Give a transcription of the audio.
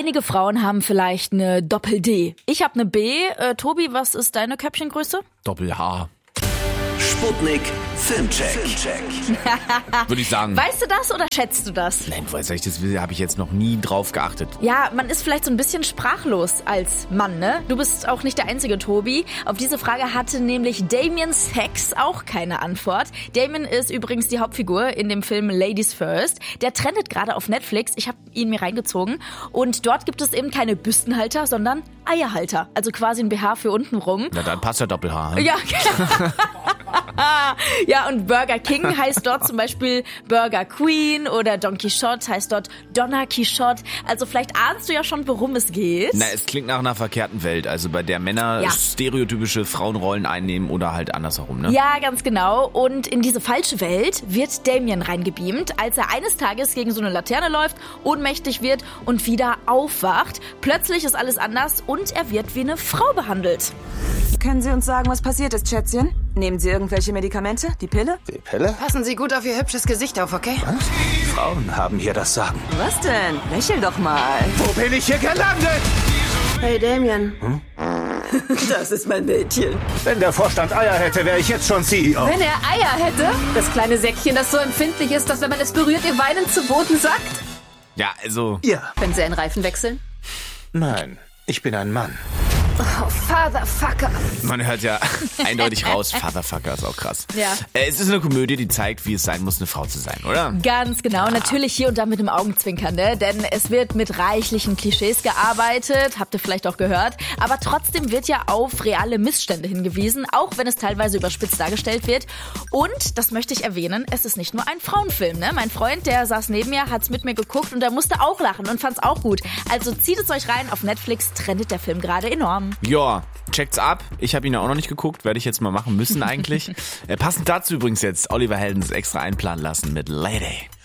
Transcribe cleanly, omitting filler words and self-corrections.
Einige Frauen haben vielleicht eine Doppel-D. Ich habe eine B. Tobi, was ist deine Köpfchengröße? Doppel-H. Sputnik Filmcheck. Würde ich sagen. Weißt du das oder schätzt du das? Nein, woher soll ich das wissen? Habe ich jetzt noch nie drauf geachtet. Ja, man ist vielleicht so ein bisschen sprachlos als Mann, ne? Du bist auch nicht der einzige, Tobi. Auf diese Frage hatte nämlich Damien Sachs auch keine Antwort. Damien ist übrigens die Hauptfigur in dem Film Ladies First. Der trendet gerade auf Netflix. Ich habe ihn mir reingezogen. Und dort gibt es eben keine Büstenhalter, sondern Eierhalter. Also quasi ein BH für unten rum. Na, dann passt ja Doppel-H. Ja, ja, und Burger King heißt dort zum Beispiel Burger Queen oder Don Quixote heißt dort Donna Quixote. Also vielleicht ahnst du ja schon, worum es geht. Na, es klingt nach einer verkehrten Welt, also bei der Männer stereotypische Frauenrollen einnehmen oder halt andersherum, ne? Ja, ganz genau. Und in diese falsche Welt wird Damien reingebeamt, als er eines Tages gegen so eine Laterne läuft, ohnmächtig wird und wieder aufwacht. Plötzlich ist alles anders und er wird wie eine Frau behandelt. Können Sie uns sagen, was passiert ist, Schätzchen? Nehmen Sie irgendwelche Medikamente? Die Pille? Die Pille? Passen Sie gut auf Ihr hübsches Gesicht auf, okay? Was? Frauen haben hier das Sagen. Was denn? Lächel doch mal. Wo bin ich hier gelandet? Hey, Damien. Das ist mein Mädchen. Wenn der Vorstand Eier hätte, wäre ich jetzt schon CEO. Wenn er Eier hätte? Das kleine Säckchen, das so empfindlich ist, dass wenn man es berührt, ihr weinend zu Boden sackt? Ja, also... Ja. Können Sie einen Reifen wechseln? Nein, ich bin ein Mann. Oh, Fatherfucker. Man hört ja eindeutig raus, Fatherfucker ist auch krass. Ja. Es ist eine Komödie, die zeigt, wie es sein muss, eine Frau zu sein, oder? Ganz genau, natürlich hier und da mit dem Augenzwinkern, ne? Denn es wird mit reichlichen Klischees gearbeitet, habt ihr vielleicht auch gehört. Aber trotzdem wird ja auf reale Missstände hingewiesen, auch wenn es teilweise überspitzt dargestellt wird. Und, das möchte ich erwähnen, es ist nicht nur ein Frauenfilm, ne? Mein Freund, der saß neben mir, hat's mit mir geguckt und er musste auch lachen und fand's auch gut. Also zieht es euch rein, auf Netflix trendet der Film gerade enorm. Ja, checkt's ab. Ich habe ihn ja auch noch nicht geguckt, werde ich jetzt mal machen müssen eigentlich. Passend dazu übrigens jetzt Oliver Heldens extra einplanen lassen mit Lady.